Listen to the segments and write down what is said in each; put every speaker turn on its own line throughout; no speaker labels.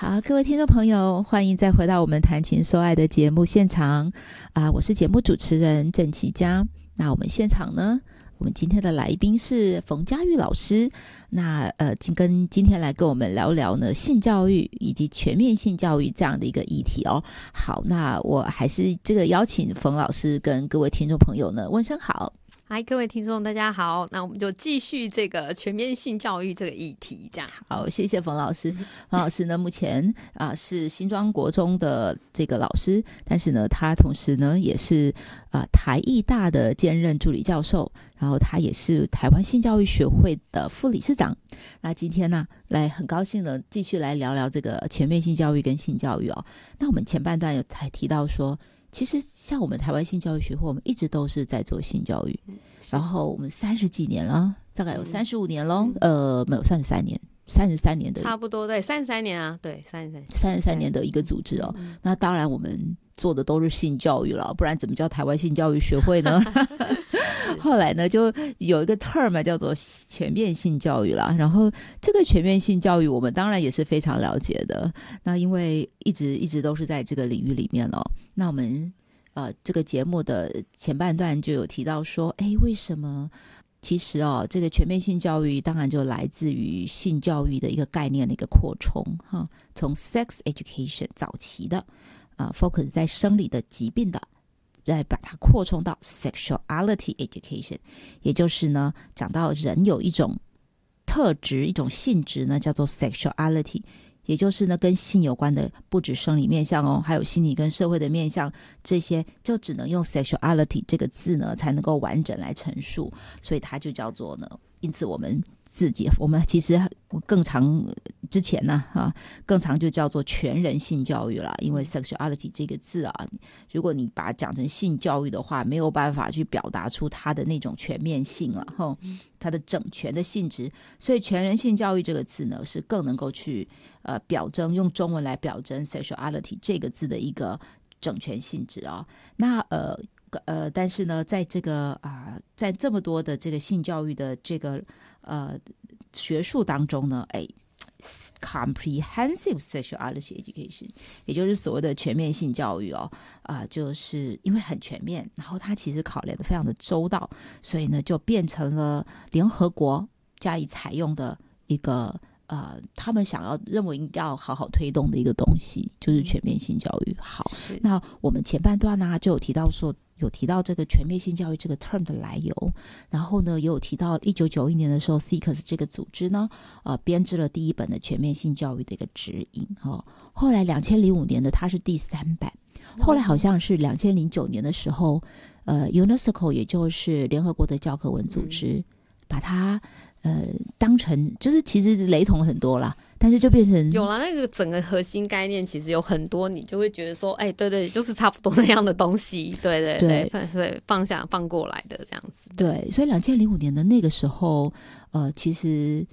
好，各位听众朋友，欢迎再回到我们谈情说爱的节目现场我是节目主持人郑琪佳。那我们现场呢，我们今天的来宾是冯佳玉老师。那今天来跟我们聊聊呢性教育以及全面性教育这样的一个议题哦。好，那我还是邀请冯老师跟各位听众朋友呢问声好。
嗨，各位听众大家好，那我们就继续这个全面性教育这个议题这样。
好，谢谢冯老师。冯老师呢目前是新庄国中的这个老师，但是呢他同时呢也是台艺大的兼任助理教授，然后他也是台湾性教育学会的副理事长。那今天呢很高兴呢继续来聊聊这个全面性教育跟性教育哦。那我们前半段有提到说，其实像我们台湾性教育学会，我们一直都是在做性教育，然后我们30几年了，大概有35年咯，没有33年的，
差不多对33年啊，对
33年的一个组织哦。那当然我们做的都是性教育了，不然怎么叫台湾性教育学会呢？后来呢就有一个 term 叫做全面性教育啦，然后这个全面性教育我们当然也是非常了解的，那因为一直都是在这个领域里面哦。那我们这个节目的前半段就有提到说，为什么其实这个全面性教育当然就来自于性教育的一个概念的一个扩充从 sex education 早期的focus 在生理的疾病的，再把它扩充到 sexuality education， 也就是呢讲到人有一种特质一种性质呢叫做 sexuality， 也就是呢跟性有关的不止生理面向哦，还有心理跟社会的面向，这些就只能用 sexuality 这个字呢才能够完整来陈述，所以它就叫做呢，因此我们其实更常之前呢更常就叫做全人性教育啦，因为 sexuality 这个字如果你把它讲成性教育的话，没有办法去表达出它的那种全面性了它的整全的性质，所以全人性教育这个字呢是更能够去表征，用中文来表征 sexuality 这个字的一个整全性质那但是呢在这个在这么多的这个性教育的这个学术当中呢comprehensive sexuality education 也就是所谓的全面性教育就是因为很全面，然后它其实考量的非常的周到，所以呢就变成了联合国加以采用的一个他们认为应该要好好推动的一个东西，就是全面性教育。好，那我们前半段呢就有提到这个全面性教育这个 term 的来由，然后呢也有提到1991年的时候 CICS 这个组织呢编制了第一本的全面性教育的一个指引后来2005年的它是第3版，后来好像是2009年的时候UNESCO 也就是联合国的教科文组织把它当成就是其实雷同很多啦，但是就变成
有了那个整个核心概念其实有很多，你就会觉得说对就是差不多那样的东西，对，放过来的这样子。对，
所以2005年的那个时候其实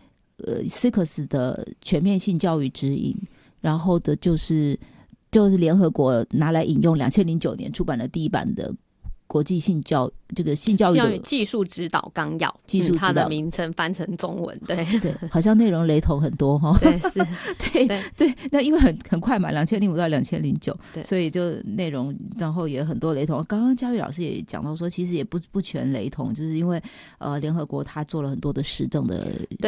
CICS 的全面性教育指引，然后的就是联合国拿来引用2009年出版的第一版的国际性教育的
技术指导纲要，它的名称翻成中文，对，
好像内容雷同很多
对，是，
对，那因为很快嘛，2005到2009，所以就内容然后也很多雷同。刚刚佳玉老师也讲到说，其实也不全雷同，就是因为联合国他做了很多的实证的